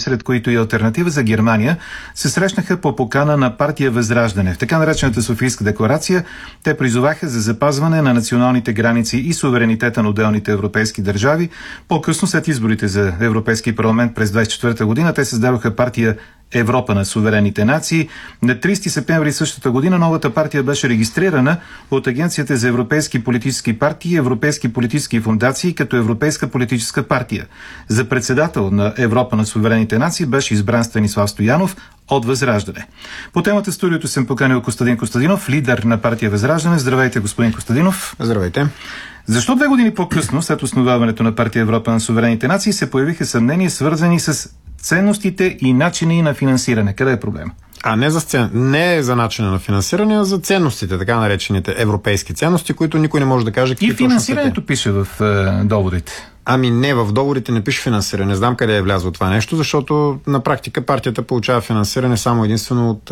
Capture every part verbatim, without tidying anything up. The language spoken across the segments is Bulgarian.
сред които и Алтернатива за Германия, се срещнаха по покана на партия Възраждане. В така наречената Софийска декларация те призоваха за запазване на националните граници и суверенитета на отделните европейски държави. По-късно, след изборите за Европейски парламент през двадесет и четвърта година, те създадоха партия Европа на суверенните нации. На тридесети септември същата година новата партия беше регистрирана от Агенцията за европейски политически партии и европейски политически фундации като Европейска политическа партия. За председател на Европа на суверенните нации беше избран Станислав Стоянов от Възраждане. По темата студиото съм поканил Костадин Костадинов, лидер на партия Възраждане. Здравейте, господин Костадинов. Здравейте. Защо две години по-късно, след основаването на партия Европа на суверенните нации, се появиха съмнения, свързани с ценностите и начини на финансиране? Къде е проблем? А не за, цен... не за начина на финансиране, а за ценностите, така наречените европейски ценности, които никой не може да каже. И финансирането пише в е, договорите. Ами не, в договорите не пише финансиране. Не знам къде е влязло това нещо, защото на практика партията получава финансиране само единствено от,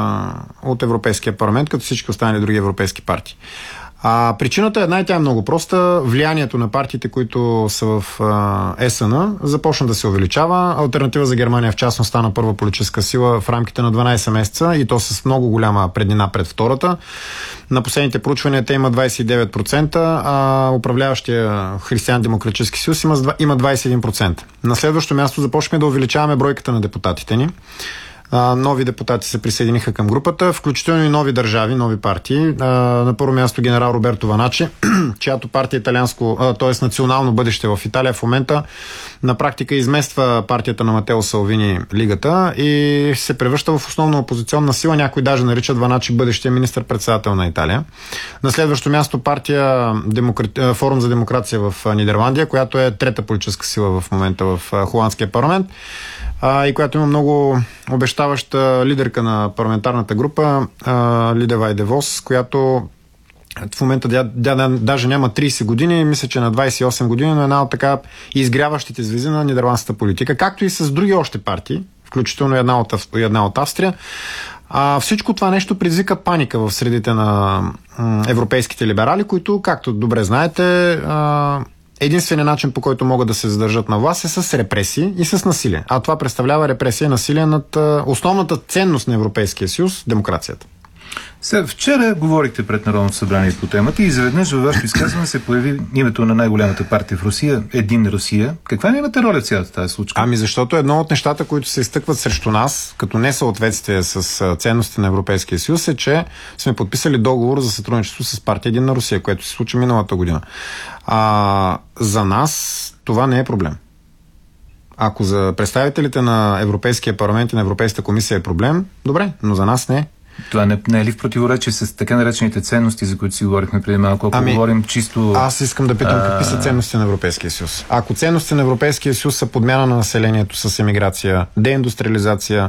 от Европейския парламент, като всички останали други европейски партии. А причината е една и тя е много проста. Влиянието на партиите, които са в ЕСН, започна да се увеличава. Алтернатива за Германия в частност стана първа политическа сила в рамките на дванадесет месеца и то с много голяма преднина пред втората. На последните проучвания те има двадесет и девет процента, а управляващия Християн-демократически съюз има двадесет и един процента. На следващо място започваме да увеличаваме бройката на депутатите ни. Нови депутати се присъединиха към групата, включително и нови държави, нови партии. На първо място генерал Роберто Ваначи, чиято партия италианско, т.е. национално бъдеще в Италия в момента на практика измества партията на Матео Салвини Лигата и се превръща в основна опозиционна сила. Някои даже наричат Ваначи бъдещия министър-председател на Италия. На следващо място партия Демокра... Форум за демокрация в Нидерландия, която е трета политическа сила в момента в холандския парламент и която има много обещаваща лидерка на парламентарната група, Лиде Вайде Вос, която в момента дя, дя, даже няма тридесет години, мисля, че на двадесет и осем години, но една от така изгряващите звезди на нидерландската политика, както и с други още партии, включително една от, една от Австрия. А, всичко това нещо предизвика паника в средите на м, европейските либерали, които, както добре знаете, а, единственият начин, по който могат да се задържат на власт е с репресии и с насилие. А това представлява репресия и насилие над а, основната ценност на Европейския съюз – демокрацията. Сега, вчера говорихте пред Народното събрание по темата и изведнъж във вашето изказване се появи името на най-голямата партия в Русия – Единна Русия. Каква не имате роля в цялата тази случка? Ами защото едно от нещата, които се изтъкват срещу нас, като несъответствие с ценности на Европейския съюз, е, че сме подписали договор за сътрудничество с партия Единна Русия, което се случи миналата година. А, за нас това не е проблем. Ако за представителите на Европейския парламент и на Европейската комисия е проблем, добре, но за нас не е. Това не, не е ли в противоречие с така наречените ценности, за които си говорихме преди малко? Ако ами, говорим чисто... Аз искам да питам а... какви са ценности на Европейския съюз. Ако ценности на Европейския съюз са подмяна на населението с емиграция, деиндустриализация,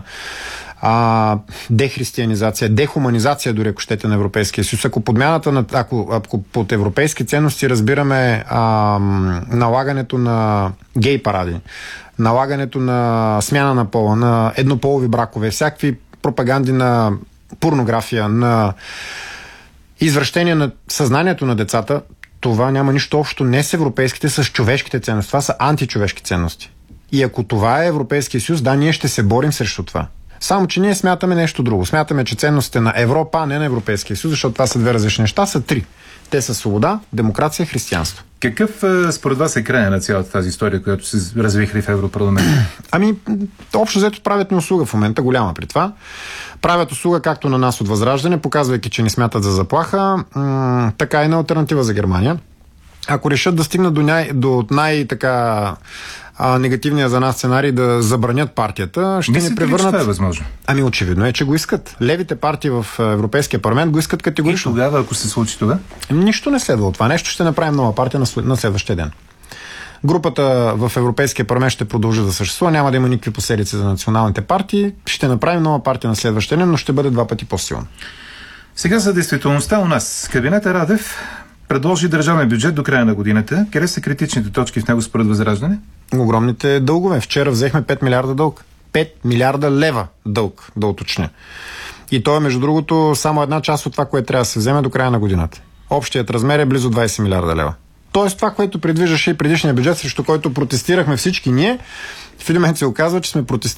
а, дехристиянизация, дехуманизация, дори ако щете, на Европейския съюз, ако подмяната на... Ако, ако под европейски ценности разбираме а, налагането на гей паради, налагането на смяна на пола, на еднополови бракове, всякакви пропаганди на порнография, на извращение на съзнанието на децата, това няма нищо общо не с европейските, с човешките ценности. Това са античовешки ценности. И ако това е Европейския съюз, да, ние ще се борим срещу това. Само, че ние смятаме нещо друго. Смятаме, че ценностите на Европа, а не на Европейския съюз, защото това са две различни неща, са три. Те са свобода, демокрация, християнство. Какъв според вас е края на цялата тази история, която се развихли в Европарламента? Ами, общо взето правят ни услуга в момента, голяма при това. Правят услуга както на нас от Възраждане, показвайки, че ни смятат за заплаха, м- така и на Алтернатива за Германия. Ако решат да стигнат до, най- до най-така а, негативния за нас сценарий да забранят партията, ще Мислите ни превърнат... ли, че това е възможно? Ами очевидно е, че го искат. Левите партии в Европейския парламент го искат категорично. И тогава, ако се случи това? Нищо не следва от това нещо. Ще направим нова партия на, на следващия ден. Групата в Европейския парламент ще продължи да съществува, няма да има никакви последици за националните партии. Ще направим нова партия на следващия ден, но ще бъде два пъти по-силна. Сега за действителността у нас. Кабинета Радев предложи държавен бюджет до края на годината. Къде са критичните точки в него според Възраждане? Огромните дългове. Вчера взехме пет милиарда дълг. пет милиарда лева дълг, да уточня. И то е, между другото, само една част от това, което трябва да се вземе до края на годината. Общият размер е близо двадесет милиарда лева. Тоест това, което предвиждаше и предишния бюджет, срещу който протестирахме всички ние, в един момент се оказва, че сме протестирали